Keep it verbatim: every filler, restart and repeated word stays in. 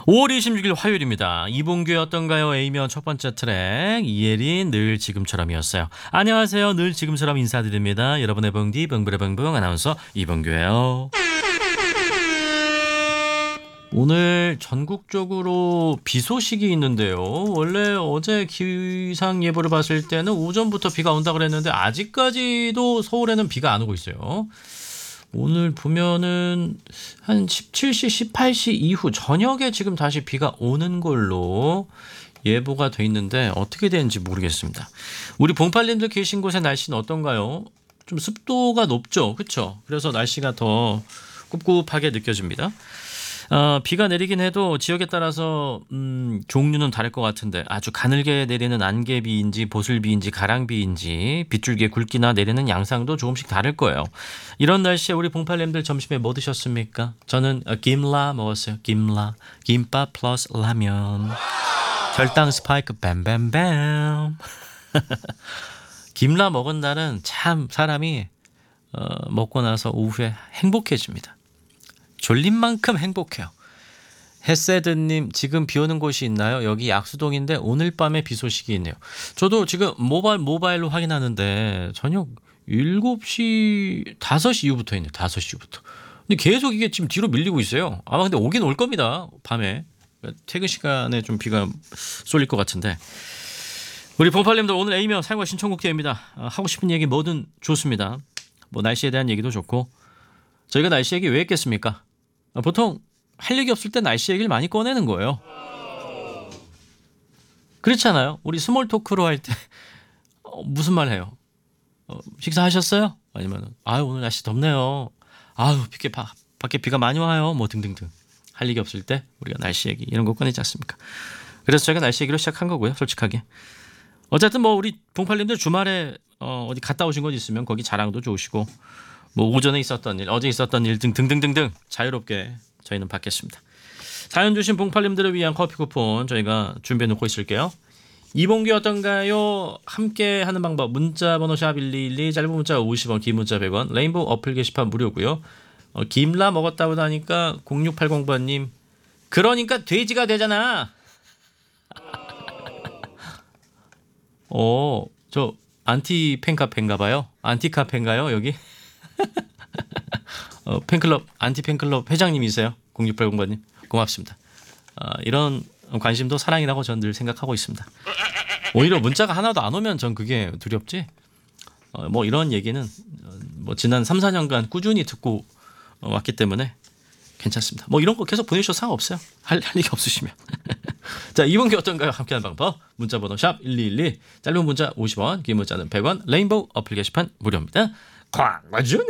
오월 이십육일 화요일입니다. 이봉규의 어떤가요? A면 첫 번째 트랙 이혜린 늘 지금처럼이었어요. 안녕하세요. 늘 지금처럼 인사드립니다. 여러분의 벙디 벙브레벙붕 아나운서 이봉규예요. 오늘 전국적으로 비 소식이 있는데요. 원래 어제 기상 예보를 봤을 때는 오전부터 비가 온다 그랬는데 아직까지도 서울에는 비가 안 오고 있어요. 오늘 보면은 한 십칠 시, 십팔 시 이후 저녁에 지금 다시 비가 오는 걸로 예보가 돼 있는데 어떻게 되는지 모르겠습니다. 우리 봉팔님들 계신 곳의 날씨는 어떤가요? 좀 습도가 높죠, 그렇죠? 그래서 날씨가 더 꿉꿉하게 느껴집니다. 어, 비가 내리긴 해도 지역에 따라서 음, 종류는 다를 것 같은데 아주 가늘게 내리는 안개비인지 보슬비인지 가랑비인지 빗줄기에 굵기나 내리는 양상도 조금씩 다를 거예요. 이런 날씨에 우리 봉팔님들 점심에 뭐 드셨습니까? 저는 김라 먹었어요. 김라. 김밥 플러스 라면. 혈당 스파이크 뱀뱀뱀. 김라 먹은 날은 참 사람이 어, 먹고 나서 오후에 행복해집니다. 졸린 만큼 행복해요. 햇세드님 지금 비 오는 곳이 있나요? 여기 약수동인데 오늘 밤에 비 소식이 있네요. 저도 지금 모바일, 모바일로 확인하는데 저녁 일곱 시, 다섯 시 이후부터 있네요. 다섯 시 이후부터. 근데 계속 이게 지금 뒤로 밀리고 있어요. 아마 근데 오긴 올 겁니다. 밤에. 퇴근 시간에 좀 비가 쏠릴 것 같은데. 우리 봉팔님들 오늘 A면 사용과 신청곡 기회입니다. 하고 싶은 얘기 뭐든 좋습니다. 뭐 날씨에 대한 얘기도 좋고. 저희가 날씨 얘기 왜 했겠습니까? 보통 할 얘기 없을 때 날씨 얘기를 많이 꺼내는 거예요. 그렇잖아요. 우리 스몰 토크로 할 때 어, 무슨 말 해요? 어, 식사하셨어요? 아니면 아유 오늘 날씨 덥네요. 아유 밖에, 바, 밖에 비가 많이 와요. 뭐 등등등. 할 얘기 없을 때 우리가 날씨 얘기 이런 거 꺼내지 않습니까? 그래서 저희가 날씨 얘기로 시작한 거고요. 솔직하게. 어쨌든 뭐 우리 봉팔님들 주말에 어, 어디 갔다 오신 곳 있으면 거기 자랑도 좋으시고 뭐 오전에 있었던 일, 어제 있었던 일 등 등등등등 자유롭게 저희는 받겠습니다. 사연 주신 봉팔님들을 위한 커피 쿠폰 저희가 준비해 놓고 있을게요. 이봉규 어떤가요? 함께 하는 방법 문자 번호 샵 일이일이 짧은 문자 오십 원 긴 문자 백 원 레인보우 어플 게시판 무료고요. 어, 김라 먹었다고 하니까 공육팔공 번님 그러니까 돼지가 되잖아. 어, 저 안티 팬카페인가 봐요. 안티 카페인가요 여기? 어, 팬클럽 안티 팬클럽 회장님이세요. 공육팔공 번님 고맙습니다. 어, 이런 관심도 사랑이라고 저는 늘 생각하고 있습니다. 오히려 문자가 하나도 안 오면 전 그게 두렵지. 어, 뭐 이런 얘기는 뭐 지난 삼, 사 년간 꾸준히 듣고 왔기 때문에 괜찮습니다. 뭐 이런 거 계속 보내주셔도 상관없어요. 할, 할 얘기 없으시면. 자, 이번 게 어떤가요? 함께하는 방법 문자 번호 샵 일이일이 짧은 문자 오십 원 긴 문자는 백 원 레인보우 어플 게시판 무료입니다. 광고주